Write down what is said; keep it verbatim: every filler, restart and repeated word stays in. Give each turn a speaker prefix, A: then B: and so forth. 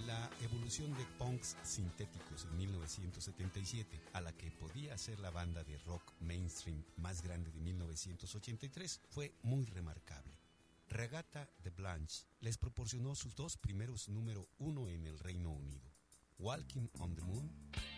A: la evolución de punks sintéticos en mil novecientos setenta y siete a la que podía ser la banda de rock mainstream más grande de mil novecientos ochenta y tres fue muy remarcable. Regatta de Blanche les proporcionó sus dos primeros número uno en el Reino Unido, Walking on the Moon